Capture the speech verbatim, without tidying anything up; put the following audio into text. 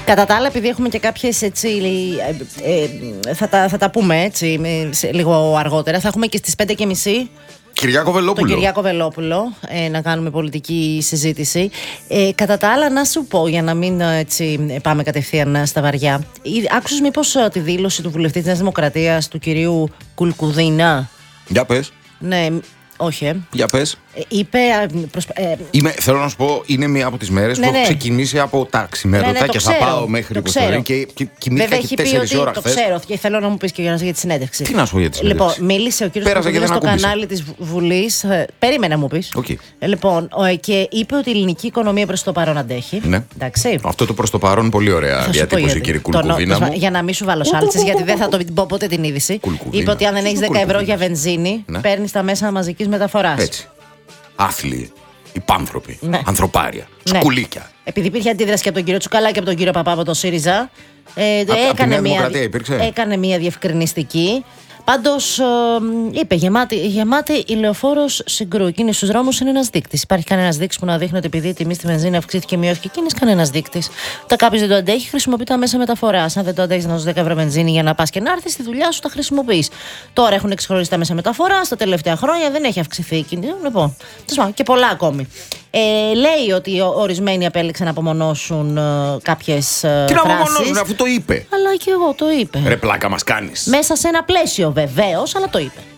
Κατά τα άλλα, επειδή έχουμε και κάποιες έτσι. Ε, ε, θα, τα, θα τα πούμε έτσι σε, λίγο αργότερα. Θα έχουμε και στις πέντε και μισή. Κυριάκο Βελόπουλο. Τον Κυριάκο Βελόπουλο, ε, να κάνουμε πολιτική συζήτηση. Ε, κατά τα άλλα, να σου πω, για να μην έτσι, πάμε κατευθείαν στα βαριά. Άκουσες μήπως τη δήλωση του βουλευτή της Νέας Δημοκρατίας, του κυρίου Κουλκουδίνα? Για πες. Ναι, όχι. Ε. Για πες. Ε, είπε. Προσπα... Ε, Είμαι, θέλω να σου πω, είναι μία από τις μέρες ναι, που ναι. έχω ξεκινήσει από τα ξημερώτα ναι, ναι, και ξέρω, θα πάω μέχρι υποστολή και, και κοιμήθηκα και τέσσερις ώρα το χθες. ξέρω και θέλω να μου πεις και για, για τη συνέντευξη. Τι να σου πω για τη συνέντευξη? Λοιπόν, μίλησε ο κύριος Κουλκουδίνας στο κανάλι της Βουλής. Περίμενε να μου πεις. Okay. Λοιπόν, και είπε ότι η ελληνική οικονομία προς το παρόν αντέχει. Ναι. Εντάξει. Αυτό το προς το παρόν πολύ ωραία διατύπωση, κύριε Κουλκουδίνα μου. Για να μην σου βάλω σάλτσες, γιατί δεν θα το πω ποτέ την είδηση. Είπε ότι αν δεν έχεις δέκα ευρώ για βενζίνη, παίρνεις τα μέσα μαζικής μεταφοράς. Έτσι. Άθλιοι, υπάνθρωποι, ναι. ανθρωπάρια, ναι. σκουλίκια. Επειδή υπήρχε αντίδραση και από τον κύριο Τσουκαλά και από τον κύριο Παπά από το ΣΥΡΙΖΑ, ε, Α, έκανε, μια, υπήρξε. έκανε μια διευκρινιστική. Πάντως, ε, είπε, γεμάτη, γεμάτη η λεωφόρος Συγκρού. Κίνηση στους δρόμους είναι ένας δείκτης. Υπάρχει κανένας δείκτης που να δείχνει ότι επειδή η τιμή στη βενζίνη αυξήθηκε, μειώθηκε κίνηση, κανένας δείκτης. Όταν κάποιος δεν το αντέχει, χρησιμοποιεί τα μέσα μεταφοράς. Αν δεν το αντέχεις να δώσεις δέκα ευρώ βενζίνη για να πας και να έρθεις, στη δουλειά σου τα χρησιμοποιείς. Τώρα έχουν εξεχωρίσει τα μέσα μεταφοράς, τα τελευταία χρόνια δεν έχει αυξηθεί η κίνηση. Λοιπόν, και πολλά ακόμη. Ε, λέει ότι ορισμένοι απέλεξαν να απομονώσουν ε, κάποιες ε, Τι φράσεις. να απομονώσουν, αφού το είπε. Αλλά και εγώ το είπε. Ρε πλάκα μας κάνεις. Μέσα σε ένα πλαίσιο βεβαίως, αλλά το είπε.